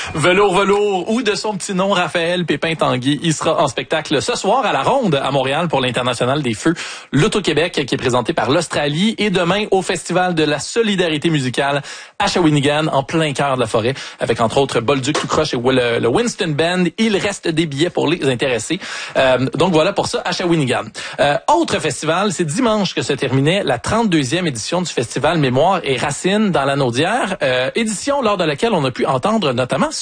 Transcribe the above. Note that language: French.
Velours ou de son petit nom Raphaël Pépin-Tanguy. Il sera en spectacle ce soir à la Ronde à Montréal pour l'International des Feux, l'Auto-Québec qui est présenté par l'Australie et demain au Festival de la Solidarité musicale à Shawinigan en plein cœur de la forêt avec entre autres Bolduc tout croche et le Winston Band. Il reste des billets pour les intéressés. Donc voilà pour ça à Shawinigan. Autre festival, c'est dimanche que se terminait la 32e édition du festival Mémoire et Racines dans la Naudière, édition lors de laquelle on a pu entendre notamment